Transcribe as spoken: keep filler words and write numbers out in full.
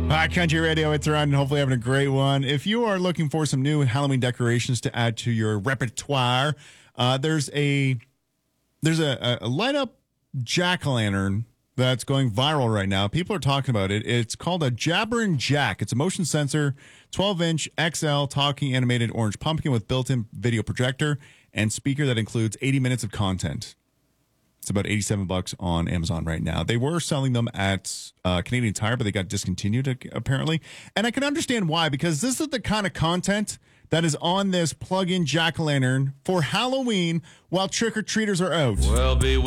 Hi, Country Radio. It's Ron, and hopefully having a great one. If you are looking for some new Halloween decorations to add to your repertoire, uh, there's a there's a, a light up jack-o'-lantern that's going viral right now. People are talking about it. It's called a Jabberin' Jack. It's a motion sensor, twelve inch X L talking animated orange pumpkin with built-in video projector and speaker that includes eighty minutes of content. It's about eighty-seven bucks on Amazon right now. They were selling them at uh, Canadian Tire, but they got discontinued apparently. And I can understand why, because this is the kind of content that is on this plug-in jack-o'-lantern for Halloween while trick-or-treaters are out. Well, beware.